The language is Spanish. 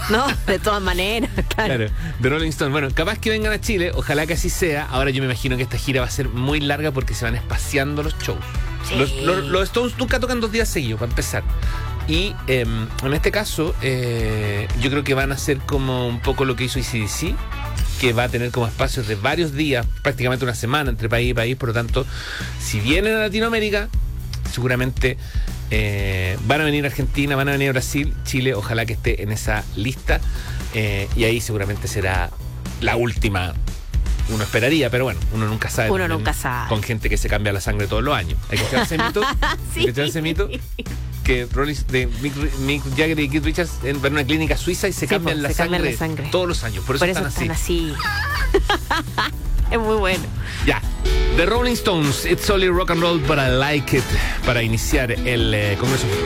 No, de todas maneras, Claro, de Rolling Stone. Bueno, capaz que vengan a Chile, ojalá que así sea. Ahora yo me imagino que esta gira va a ser muy larga porque se van espaciando los shows. Sí. Los Stones nunca tocan 2 días seguidos, para empezar. Y en este caso, yo creo que van a hacer como un poco lo que hizo AC/DC, que va a tener como espacios de varios días, prácticamente una semana entre país y país. Por lo tanto, si vienen a Latinoamérica, seguramente van a venir a Argentina, van a venir a Brasil, Chile, ojalá que esté en esa lista. Y ahí seguramente será la última. Uno esperaría, pero bueno, uno nunca sabe. Uno nunca sabe. Con gente que se cambia la sangre todos los años. Hay que echarse mito. Sí. Hay que echarse mito. Que Mick Jagger y Keith Richards van a una clínica suiza y se cambian la sangre todos los años. Por eso están así. Es muy bueno. Ya. The Rolling Stones, It's Only Rock and Roll, but I Like It, para iniciar el Congreso